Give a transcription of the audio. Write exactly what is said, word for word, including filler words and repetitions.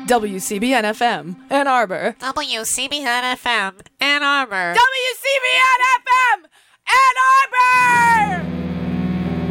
W C B N F M, Ann Arbor. W C B N F M, Ann Arbor. W C B N F M!